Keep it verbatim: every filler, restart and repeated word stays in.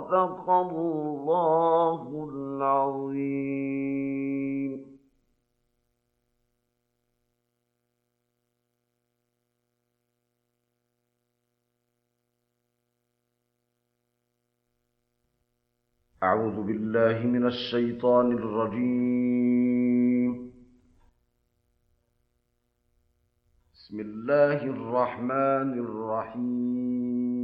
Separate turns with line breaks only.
صدق الله العظيم. أعوذ بالله من الشيطان الرجيم. بسم الله الرحمن الرحيم.